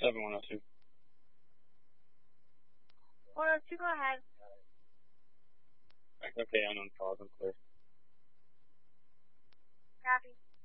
107, 102. 102, go ahead. Okay, unknown cause, I'm clear. Copy.